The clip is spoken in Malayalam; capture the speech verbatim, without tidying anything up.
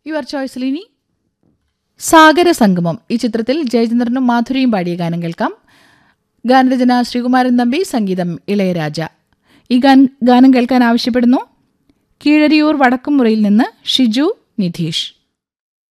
യുവർ ചോയ്സിൽ ഇനി സാഗര സംഗമം. ഈ ചിത്രത്തിൽ ജയചന്ദ്രനും മാധുരിയും പാടിയ ഗാനം കേൾക്കാം. ഗാനരചന ശ്രീകുമാരൻ തമ്പി, സംഗീതം ഇളയരാജ. ഈ ഗാനം കേൾക്കാൻ ആവശ്യപ്പെടുന്നു കീഴരിയൂർ വടക്കുംമുറിയിൽ നിന്ന് ഷിജു നിധീഷ്.